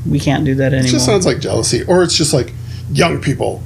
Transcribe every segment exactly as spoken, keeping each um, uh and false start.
we can't do that anymore. It just sounds like jealousy. Or it's just like young people.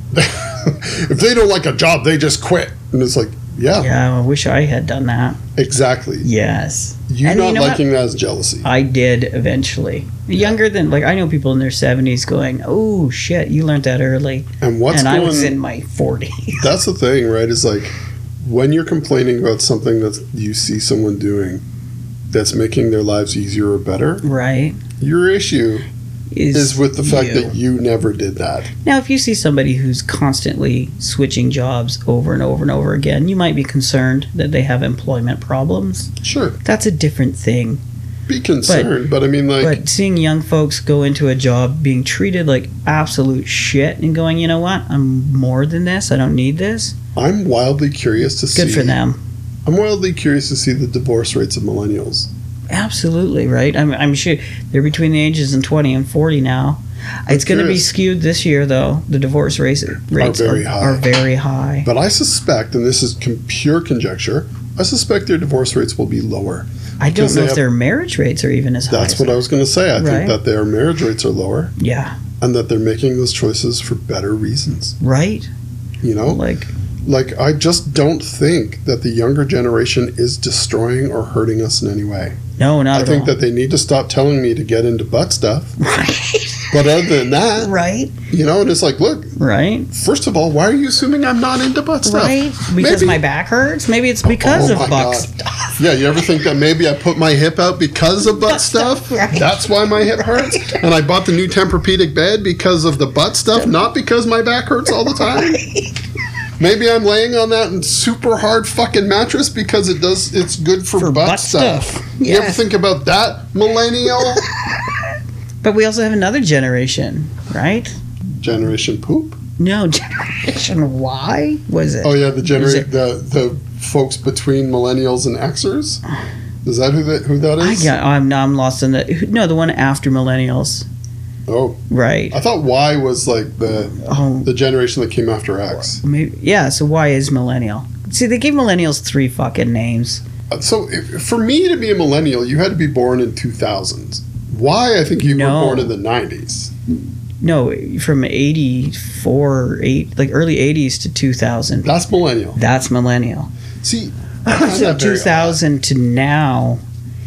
If they don't like a job, they just quit. And it's like, yeah. Yeah, I wish I had done that. Exactly. Yes. You And not you know liking what? that as jealousy. I did eventually. Younger than, like, I know people in their seventies going, oh, shit, you learned that early. And what's and going, I was in my forties. That's the thing, right? Is like when you're complaining about something that you see someone doing that's making their lives easier or better, Right. your issue Is, is with the fact you. that you never did that. Now, if you see somebody who's constantly switching jobs over and over and over again, you might be concerned that they have employment problems. Sure, That's a different thing. be concerned, but, I mean, like, But seeing young folks go into a job being treated like absolute shit and going, you know what, I'm more than this, I don't need this. I'm wildly curious to see. Good for them. I'm wildly curious to see the divorce rates of millennials. Absolutely, right? I'm, I'm sure they're between the ages of twenty and forty now. It's going to be curious. skewed this year, though. The divorce rates, rates very are, high. are very high. But I suspect, and this is com- pure conjecture, I suspect their divorce rates will be lower. I don't because know they if have- their marriage rates are even as high. That's as what I was going to say. I Right. think that their marriage rates are lower Yeah, and that they're making those choices for better reasons. right? You know? Like, Like, I just don't think that the younger generation is destroying or hurting us in any way. no, not I at think all. that they need to stop telling me to get into butt stuff. Right, But other than that, right, you know, and it's like, look, right, first of all, why are you assuming I'm not into butt stuff? right. Because Maybe- my back hurts? Maybe it's because Oh of my buck God. stuff. Yeah, you ever think that maybe I put my hip out because of butt stuff? Right. That's why my hip hurts? And I bought the new Tempur-Pedic bed because of the butt stuff, not because my back hurts all the time? Maybe I'm laying on that super hard fucking mattress because it does. It's good for, For butt, butt stuff. stuff. You ever Yes. think about that, millennial? But we also have another generation, right? Generation poop? No, Generation Y? Was it? Oh yeah, the Is generation it- the the folks between millennials and Xers. Is that who that who that I is? got, I'm, now I'm lost in the. No, the one after millennials. Oh, Right. I thought Y was like the Oh, the generation that came after X. maybe, yeah, so Y is millennial. See, they gave millennials three fucking names. So if, for me to be a millennial, you had to be born in two thousands. Y, I think you No. were born in the nineties. No, from eighty-four, eight, like early eighties to two thousand. That's millennial. That's millennial. See, I find So that very two thousand to now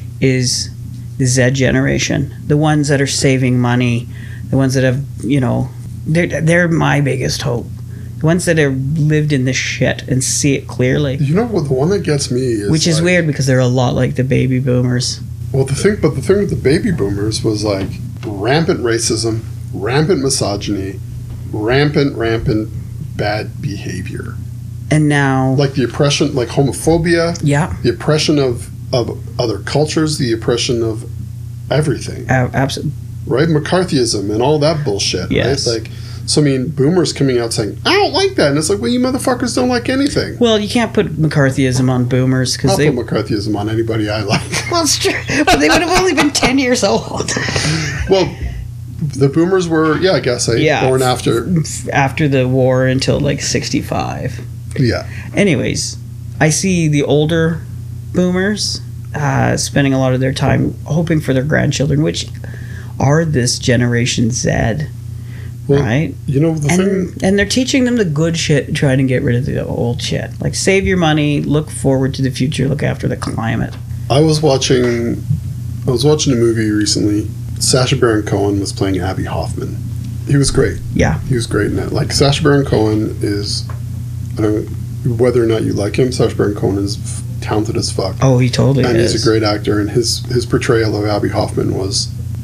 is the Z generation. The ones that are saving money, the ones that have, you know, they're, they're my biggest hope. The ones that have lived in this shit and see it clearly. odd. You know what? The one that gets me is Which is like- weird because they're a lot like the baby boomers. Well, the thing, but the thing with the baby boomers was like rampant racism, rampant misogyny, rampant, rampant bad behavior. And now, Like the oppression, like homophobia, yeah, the oppression of, of other cultures, the oppression of everything, absolutely. right? McCarthyism and all that bullshit, Yes. right? Like, so I mean, boomers coming out saying, I don't like that. And it's like, well, you motherfuckers don't like anything. Well, you can't put McCarthyism on boomers because I'll they. put McCarthyism on anybody I like. Well, it's true. But they would have only been ten years old. Well, the boomers were, yeah, I guess, eh, Yeah. born after. After the war until like sixty-five. Yeah. Anyways, I see the older boomers uh, spending a lot of their time hoping for their grandchildren, which are this Generation Z, Well, right? You know, the thing. And and they're teaching them the good shit and trying to get rid of the old shit. Like save your money, look forward to the future, look after the climate. I was watching, I was watching a movie recently. Sacha Baron Cohen was playing Abby Hoffman. He was great. Yeah. He was great in it. Like Sacha Baron Cohen is, I don't, whether or not you like him, Sacha Baron Cohen is f- talented as fuck, Oh, he totally and is. he's a great actor. And his his portrayal of Abby Hoffman was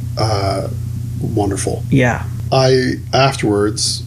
uh, wonderful. Yeah. I afterwards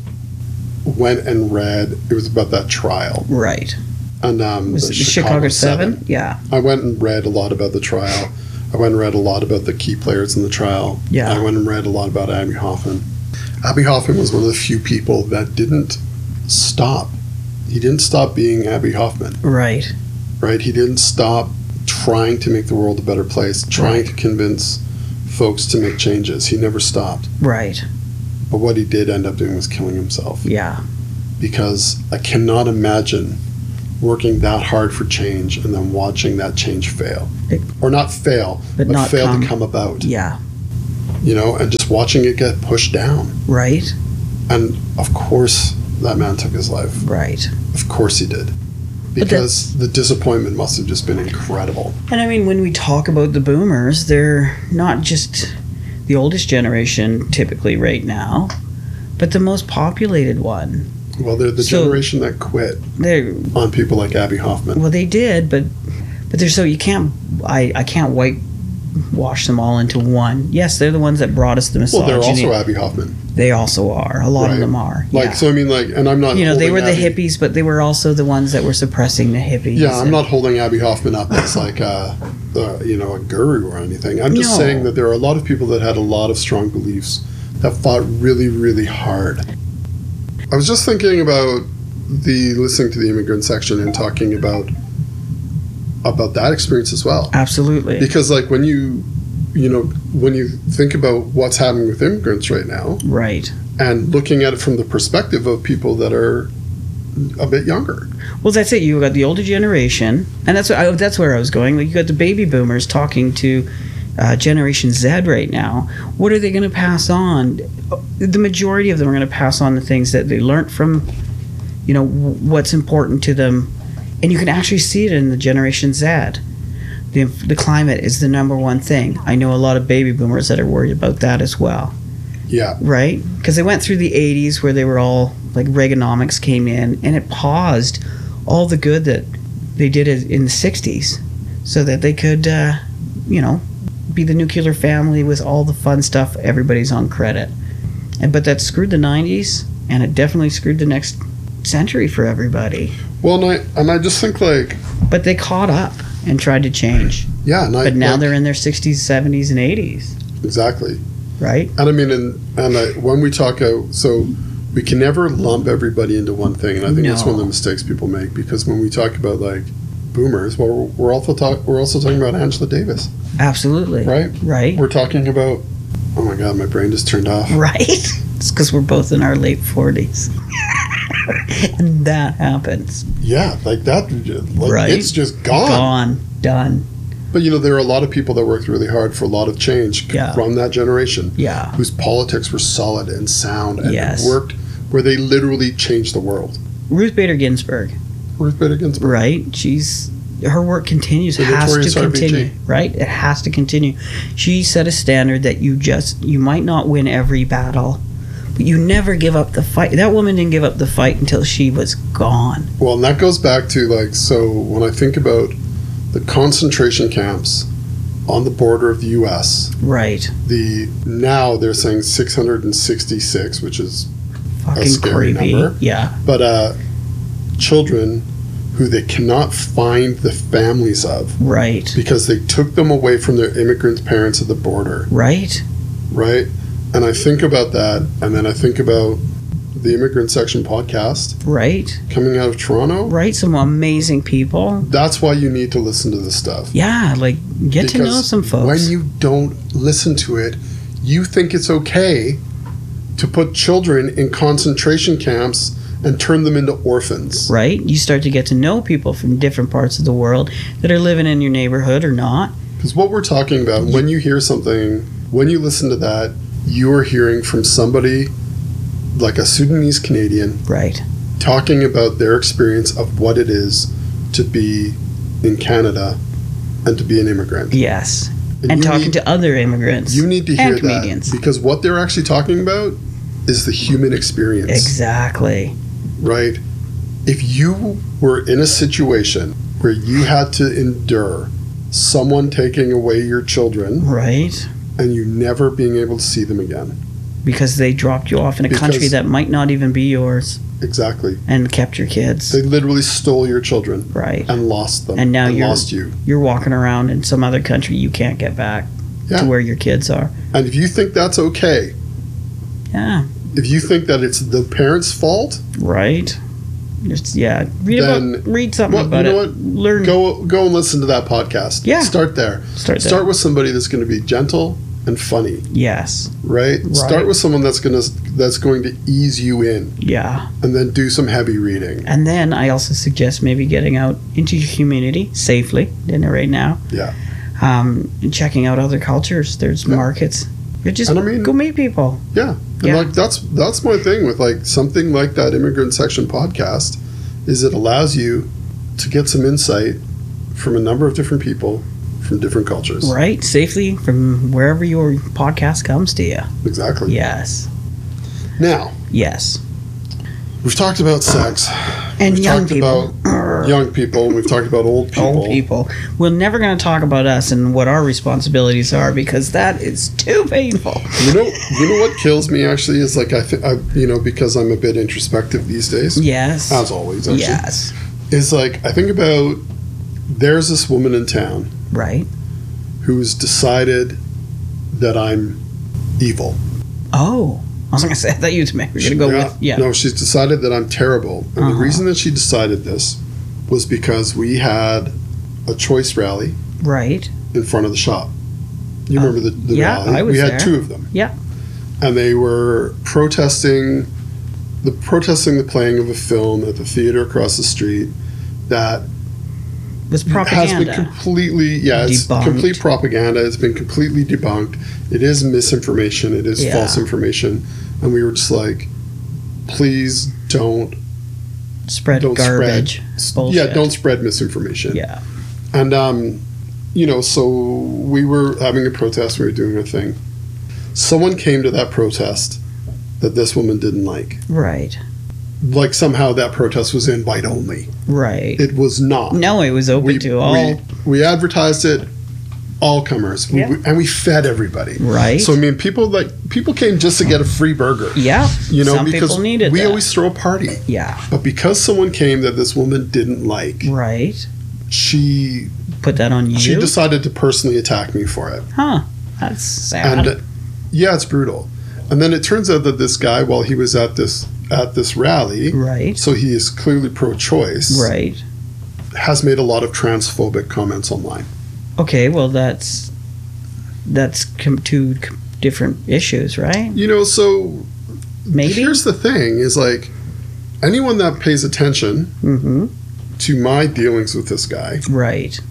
went and read. It was about that trial, Right. and um, Was the it the Chicago, Seven? Yeah. I went and read a lot about the trial. I went and read a lot about the key players in the trial. Yeah. I went and read a lot about Abby Hoffman. Abby Hoffman was one of the few people that didn't stop. He didn't stop being Abby Hoffman, Right. right? He didn't stop trying to make the world a better place, trying to convince folks to make changes. He never stopped. Right. But what he did end up doing was killing himself. Yeah. Because I cannot imagine working that hard for change and then watching that change fail. It- or not fail, But but, not fail come. to come about. Yeah. you know, and just watching it get pushed down. Right. And of course, that man took his life. Right. Of course he did. Because the disappointment must have just been incredible. And I mean, when we talk about the boomers, they're not just the oldest generation typically right now, but the most populated one. Well, they're the So- generation that quit They're on people like Abby Hoffman. well, they did, but but they're so you can't. I I can't whitewash them all into one. Yes, they're the ones that brought us the Well, misogyny. they're also Abby Hoffman. They also are. A lot Right. of them are. Like, yeah. so I mean, like, and I'm not. You know, they holding were the Abby- hippies, but they were also the ones that were suppressing the hippies. Yeah, I'm and- not holding Abby Hoffman up as like a, uh, you know, a guru or anything. I'm just No. saying that there are a lot of people that had a lot of strong beliefs that fought really, really hard. I was just thinking about the listening to the immigrant section and talking about about that experience as well. Absolutely. Because like when you, you know, when you think about what's happening with immigrants right now, Right. and looking at it from the perspective of people that are a bit younger. Well, that's it. You got the older generation, and that's what I, that's where I was going. Like you got the baby boomers talking to uh, Generation Z right now. What are they going to pass on? The majority of them are going to pass on the things that they learned from, you know, w- what's important to them, and you can actually see it in the Generation Z. The, the climate is the number one thing. I know a lot of baby boomers that are worried about that as well. Yeah. Right? Because they went through the eighties where they were all, like Reaganomics came in, and it paused all the good that they did in the sixties so that they could, uh, you know, be the nuclear family with all the fun stuff. Everybody's on credit. And, but that screwed the nineties, and it definitely screwed the next century for everybody. Well, and I, and I just think like, But they caught up and tried to change. yeah. And I, But now like, they're in their sixties, seventies, and eighties. exactly. Right? And I mean, and, and I, when we talk out, so we can never lump everybody into one thing, and I think that's No. one of the mistakes people make, because when we talk about like boomers, well, we're, we're also talk, we're also talking about Angela Davis, Absolutely. right? Right. We're talking about, oh my God, my brain just turned off. Right? It's because we're both in our late forties. And that happens. Yeah, like that, like Right. it's just gone. Gone. Done. But you know, there are a lot of people that worked really hard for a lot of change Yeah. from that generation, Yeah. whose politics were solid and sound and Yes. worked, where they literally changed the world. Ruth Bader Ginsburg, Ruth Bader Ginsburg. right? She's her work continues, The has notorious to R B G. continue, right? It has to continue. She set a standard that you just you might not win every battle, but you never give up the fight. That woman didn't give up the fight until she was gone. Well, and that goes back to like, so when I think about the concentration camps on the border of the U S, Right. the now they're saying six hundred sixty-six, which is Fucking scary creepy. number. Yeah. but uh, children who they cannot find the families of Right. because they took them away from their immigrant parents at the border, Right. right? And I think about that, and then I think about the Immigrant Section podcast Right. coming out of Toronto. Right. Some amazing people. That's why you need to listen to this stuff. Yeah. Like get to know Because some folks. when you don't listen to it, you think it's okay to put children in concentration camps and turn them into orphans. Right? You start to get to know people from different parts of the world that are living in your neighborhood or not. Because what we're talking about, when you hear something, when you listen to that, you are hearing from somebody like a Sudanese Canadian Right. talking about their experience of what it is to be in Canada and to be an immigrant. Yes. And, you talking need- to other immigrants. You need to and hear comedians. that, because what they're actually talking about is the human experience. Exactly. Right? If you were in a situation where you had to endure someone taking away your children Right. and you never being able to see them again. Because they dropped you off in a country Because- that might not even be yours Exactly. and kept your kids. They literally stole your children Right. and lost them. And now you're- lost you. You're walking around in some other country you can't get back Yeah. to where your kids are. And if you think that's okay, Yeah. if you think that it's the parents' fault, Right. Just, yeah. Read Then- about read something well, about you know it. what? Learn. go go and listen to that podcast. Yeah. Start there. Start there. Start with somebody that's going to be gentle and funny, Yes. right? Right. Start with someone that's going to that's going to ease you in, Yeah. and then do some heavy reading. And then I also suggest maybe getting out into your community safely, in it right now, Yeah. um, and checking out other cultures. There's Yeah. markets You just And I mean- go meet people. Yeah. And Yeah. like that's that's my thing with like something like that Immigrant Section podcast is it allows you to get some insight from a number of different people from different cultures. Right, safely from wherever your podcast comes to you. Exactly. Yes, Now, yes, we've talked about sex. and we've young talked people. about young people, and we've talked about old people. Old people. We're never going to talk about us and what our responsibilities are because that is too painful. You know, you know what kills me actually is like I, th- I, you know, because I'm a bit introspective these days. Yes. As always, actually. Yes. Is like I think about there's this woman in town Right. who's decided that I'm evil. Oh, I was going to say, I thought you were going to go Yeah. with, yeah. No, she's decided that I'm terrible. And Uh-huh. the reason that she decided this was because we had a choice rally Right. in front of the shop. You Uh, remember the, the yeah, rally? I was we had there. two of them. Yeah. And they were protesting the protesting the playing of a film at the theater across the street that It was has propaganda. been completely yeah it's Debunked. complete propaganda. It's been completely debunked. It is misinformation. It is Yeah. false information. And we were just like, please don't Spread don't garbage. spread Bullshit. yeah don't spread misinformation. Yeah. And um, you know, so we were having a protest. We were doing a thing. Someone came to that protest that this woman didn't like. Right. Like somehow that protest was invite only. Right. It was not. No, it was open we, to all. we, we advertised it, all comers, we, Yeah. we- and we fed everybody. Right. So I mean, people like people came just to get a free burger. Yeah. You know, Some because people needed we that. always throw a party. Yeah. But because someone came that this woman didn't like, Right. she Put that on you. she decided to personally attack me for it. Huh. That's sad. And uh, yeah, it's brutal. And then it turns out that this guy, while he was at this at this rally, right. so he is clearly pro-choice, Right. has made a lot of transphobic comments online. Okay. Well, that's that's com- two c- different issues, right? You know, so Maybe. here's the thing: is like anyone that pays attention Mm-hmm. to my dealings with this guy, Right.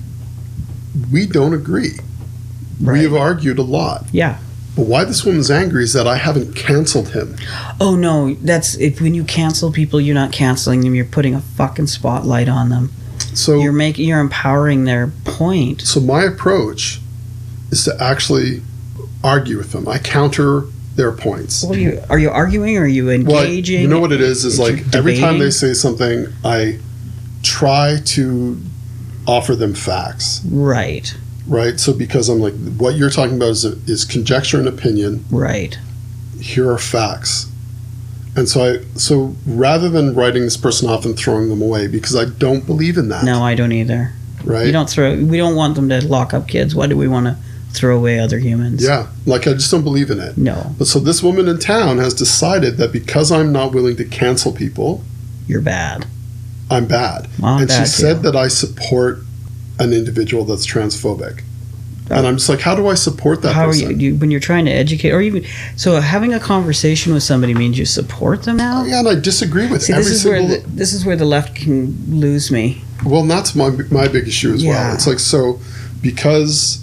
we don't agree. Right. We have argued a lot. Yeah. But why this woman's angry is that I haven't canceled him. Oh no, that's if when you cancel people, you're not canceling them. You're putting a fucking spotlight on them. So You're making, you're empowering their point. So my approach is to actually argue with them. I counter their points. What are you? Are you arguing? Or are you Well, engaging? you know what it is? Is You're like every time debating? they say something, I try to offer them facts, Right. right? So because I'm like, what you're talking about is, is conjecture and opinion. Right. Here are facts. And so I, so rather than writing this person off and throwing them away, because I don't believe in that. No, I don't either. Right? You don't throw. We don't want them to lock up kids. Why do we want to throw away other humans? Yeah. Like I just don't believe in it. No, But so this woman in town has decided that because I'm not willing to cancel people, you're bad. I'm bad. Well, I'm and she bad said too. that I support an individual that's transphobic. And I'm just like, how do I support that How are person? you, you when you're trying to educate, or even so? Having a conversation with somebody means you support them now. Yeah, and I disagree with See, every this is where single. the, this is where the left can lose me. Well, and that's my my big issue as Yeah. well. It's like so because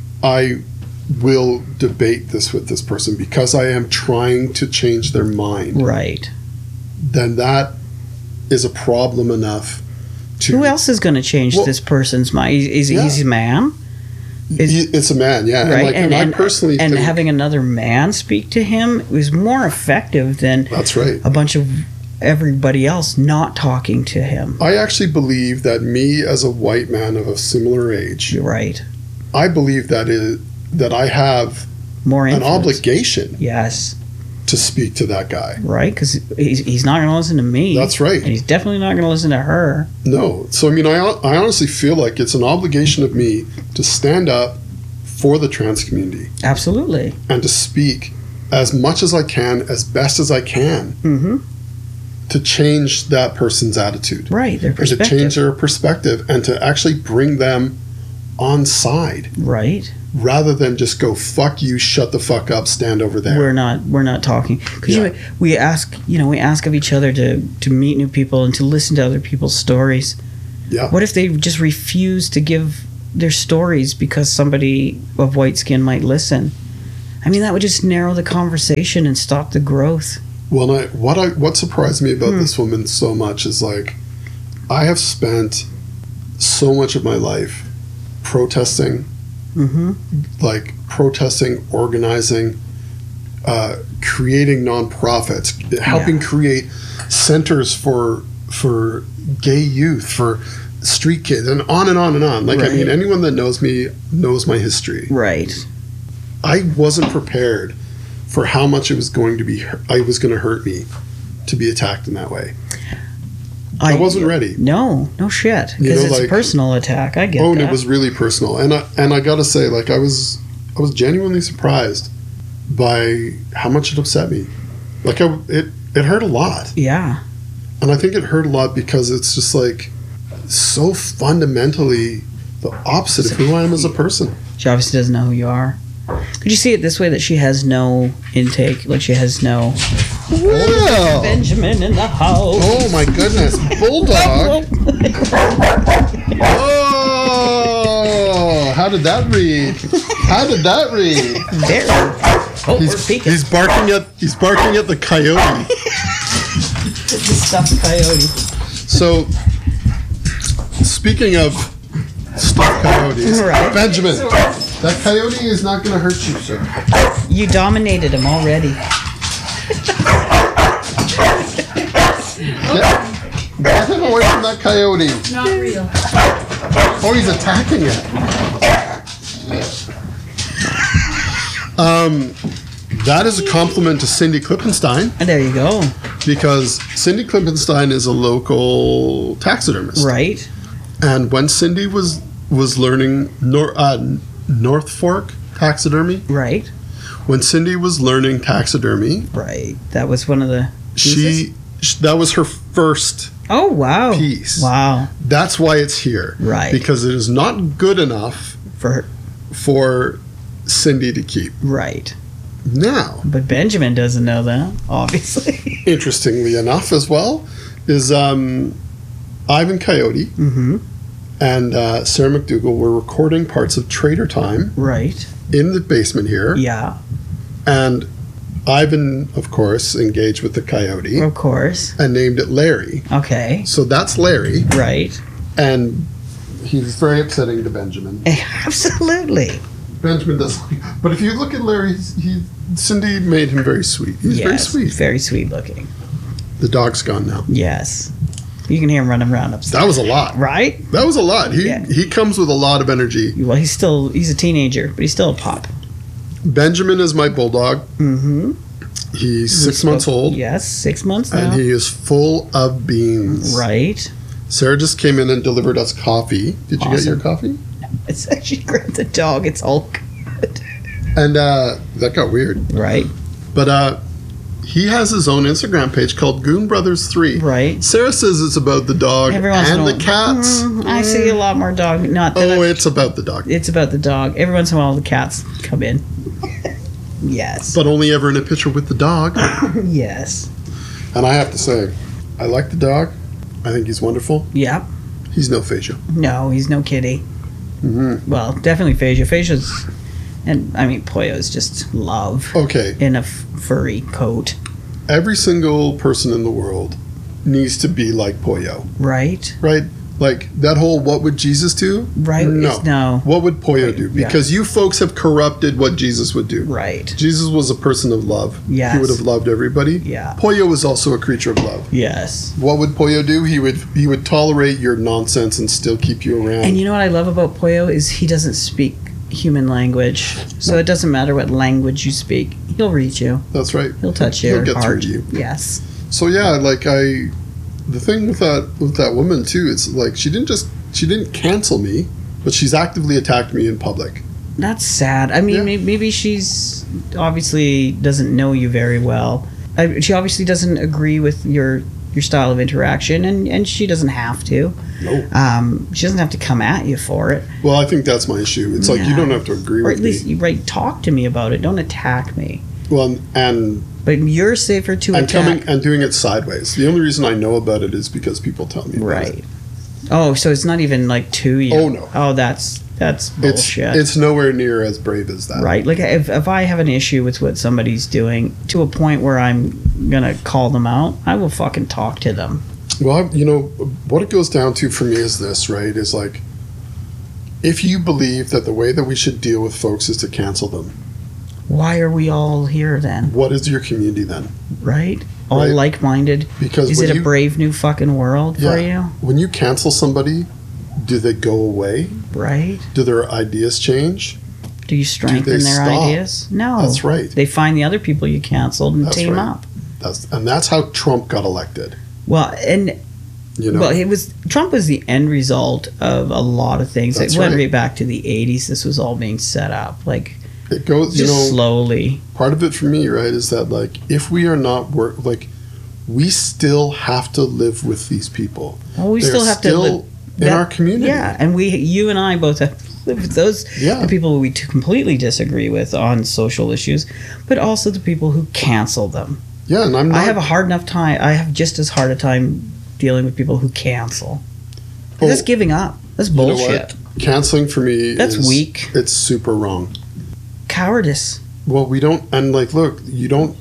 I will debate this with this person because I am trying to change their mind. Right. Then that is a problem enough to. Who else is going to change Well, this person's mind? Is, is yeah. he's a man? Is- He- it's a man, yeah. Right. And, like, and, and, and, I personally and think having another man speak to him was more effective than that's right. a bunch of everybody else not talking to him. I actually believe that me as a white man of a similar age, You're right. I believe that is that I have More an influence. obligation Yes. to speak to that guy. Right. Because he's, he's not going to listen to me. That's right. And he's definitely not going to listen to her. No. So, I mean, I, I honestly feel like it's an obligation of me to stand up for the trans community Absolutely. and to speak as much as I can, as best as I can, Mm-hmm. to change that person's attitude. Right. Their And to perspective. change their perspective and to actually bring them on side Right. rather than just go, fuck you, shut the fuck up, stand over there. We're not. We're not talking because Yeah. we ask. You know, we ask of each other to to meet new people and to listen to other people's stories. Yeah. What if they just refuse to give their stories because somebody of white skin might listen? I mean, that would just narrow the conversation and stop the growth. Well, I, what I what surprised me about Hmm. this woman so much is like, I have spent so much of my life protesting, Mm-hmm. like protesting, organizing, uh, creating nonprofits, helping create centers for for gay youth, for street kids, and on and on and on. Like, I mean, Right. anyone that knows me knows my history. Right. I wasn't prepared for how much it was going to be. I was going to hurt me to be attacked in that way. I, wasn't ready. No, no shit. You Because know, it's like- a personal attack. I get Oh, and that. it was really personal. And I and I gotta say, like, I was I was genuinely surprised by how much it upset me. Like, I, it it hurt a lot, Yeah. and I think it hurt a lot because it's just like so fundamentally the opposite of who I am as a person. She obviously doesn't know who you are. Could you see it this way, that she has no intake? Like she has no... Wow! Benjamin in the house. Oh my goodness, bulldog! Oh, how did that read? How did that read? Very. Oh, we're He's, peeking. he's barking at he's barking at the coyote. It's a stuffed coyote. So, speaking of stuffed coyotes, Right. Benjamin, that coyote is not going to hurt you, sir. You dominated him already. Get, get him away from that coyote. Not real. Oh, he's attacking it. Um, that is a compliment to Cindy Klippenstein, And there you go. because Cindy Klippenstein is a local taxidermist. Right. And when Cindy was was learning Nor- uh, North Fork taxidermy, Right. when Cindy was learning taxidermy, Right. That was one of the... she, sh that was her first. Oh, wow. Piece. Wow. That's why it's here, Right. Because it is not good enough For her. for Cindy to keep. Right. Now, But Benjamin doesn't know that, obviously. interestingly enough, as well, is um, Ivan Coyote Mm-hmm. and uh, Sarah McDougall were recording parts of Trader Time Right. in the basement here, Yeah. and Ivan, of course, engaged with the coyote Of course. and named it Larry. Okay. So that's Larry, Right. and he's very upsetting to Benjamin. Absolutely. Benjamin does, but if you look at Larry, he's, he Cindy made him very sweet. He's very Yes, sweet. Very sweet looking. The dog's gone now. Yes. You can hear him running around upstairs. That was a lot. Right? That was a lot. He Yeah. he comes with a lot of energy. Well, he's still, he's a teenager, but he's still a pup. Benjamin is my bulldog. Mm-hmm. He's six months old, Yes, six months now. and he is full of beans. Right. Sarah just came in and delivered us coffee. Did you get your Awesome. coffee? It's actually grabbed the dog. It's all good. And uh, that got weird. Right. But uh, he has his own Instagram page called Goon Brothers three. Right. Sarah says it's about the dog Every once in and a the while- cats. Mm, I see a lot more dog. Not that Oh, I- it's about the dog. it's about the dog. Every once in a while, the cats come in. Yes. But only ever in a picture with the dog. Yes. And I have to say, I like the dog. I think he's wonderful. Yep. He's no Phasia. No, he's no kitty. hmm Well, definitely Phasia. Phasia's, and I mean, Pollo is just love Okay, in a f- furry coat. every single person in the world needs to be like Pollo, Right? right? Like that whole "What would Jesus do?" Right? No. It's- no. What would Pollo do? Yeah. Because you folks have corrupted what Jesus would do. Right. Jesus was a person of love. Yes. He would have loved everybody. Yeah. Pollo was also a creature of love. Yes. What would Pollo do? He would he would tolerate your nonsense and still keep you around. And you know what I love about Pollo is he doesn't speak human language, so it doesn't matter what language you speak. He'll reach you. That's right. He'll touch He'll your get heart. through to you. Yes. So yeah, like I, the thing with that with that woman too, it's like she didn't just she didn't cancel me, but she's actively attacked me in public. That's sad. I mean, Yeah. may- maybe she's obviously doesn't know you very well. I, she obviously doesn't agree with your your style of interaction, and, and she doesn't have to. No. Um, she doesn't have to come at you for it, Well, I think that's my issue. It's like you Yeah. don't have to agree or with at least me. you right talk to me about it. Don't attack me. Well, and But you're safer to and attack. coming and doing it sideways. The only reason I know about it is because people tell me. about Right. it. Oh, so it's not even like two years. Oh, no. Oh, that's that's It's bullshit. it's nowhere near as brave as that. Right? Like if if I have an issue with what somebody's doing to a point where I'm gonna call them out, I will fucking talk to them. Well, you know, what it goes down to for me is this, right? Is like, if you believe that the way that we should deal with folks is to cancel them, Why are we all here then? what is your community then? Right? All Right. like-minded. Because Is when it a you- brave new fucking world for Yeah. you? When you cancel somebody, do they go away? Right? Do their ideas change? Do you strengthen they their stop? ideas? No. That's right. They find the other people you canceled and That's team right. up. That's and that's how Trump got elected. Well, and You know, well, it was Trump was the end result of a lot of things. That's it went right. right back to the eighties. This was all being set up, like it goes. You just know, slowly. part of it for me, right, is that like if we are not work, like we still have to live with these people. Well, we They're still have still to live in that- our community. Yeah, and we, you and I, both have to live with those Yeah. the people we t- completely disagree with on social issues, but also the people who cancel them. Yeah, and I'm not. I have a hard enough time. I have just as hard a time dealing with people who cancel. Oh, That's giving up. That's you know bullshit. what? Canceling for me That's is weak. It's super wrong. Cowardice. Well, we don't, and like, look, you don't.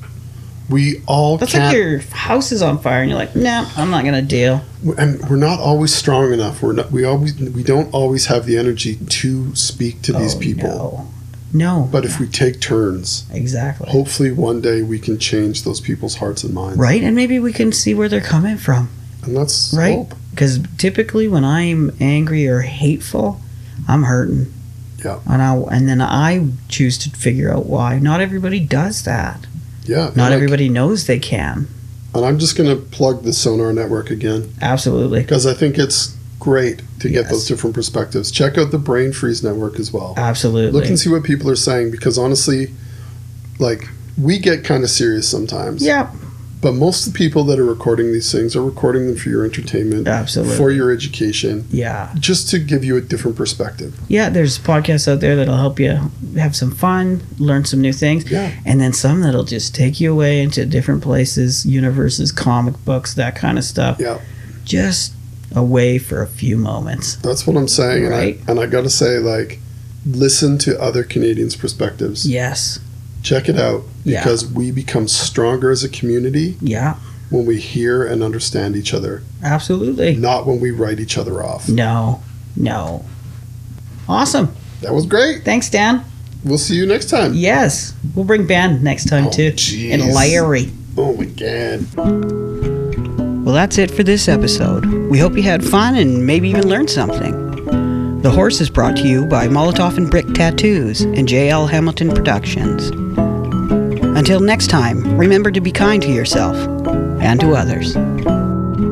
We all That's can't, like your house is on fire and you're like, nah, I'm not gonna deal. and we're not always strong enough. We're not. We always. We don't always have the energy to speak to these Oh, people. No. No. But if we take turns, Exactly. hopefully one day we can change those people's hearts and minds. Right, and maybe we can see where they're coming from. And that's Right. hope. Because typically when I'm angry or hateful, I'm hurting. Yeah. And I and then I choose to figure out why. Not everybody does that. Yeah. and Not like- everybody knows they can. And I'm just going to plug the Sonar Network again Absolutely. because I think it's great to get Yes. those different perspectives. Check out the Brain Freeze Network as well. Absolutely. Look and see what people are saying because honestly, like, we get kind of serious sometimes. Yeah. But most of the people that are recording these things are recording them for your entertainment, Absolutely. for your education, Yeah. just to give you a different perspective. Yeah, there's podcasts out there that'll help you have some fun, learn some new things. Yeah. And then some that'll just take you away into different places, universes, comic books, that kind of stuff. Yeah. Just away for a few moments. That's what I'm saying. Right. And I, and I got to say, like, listen to other Canadians' perspectives. Yes. Check it out Yeah. because we become stronger as a community Yeah. when we hear and understand each other, Absolutely. not when we write each other off. No. No. Awesome. That was great. Thanks, Dan. We'll see you next time. Yes. We'll bring Ben next time Oh, too. jeez. And Larry. Oh my God. Well, that's it for this episode. We hope you had fun and maybe even learned something. The Horse is brought to you by Molotov and Brick Tattoos and J L Hamilton Productions. Until next time, remember to be kind to yourself and to others.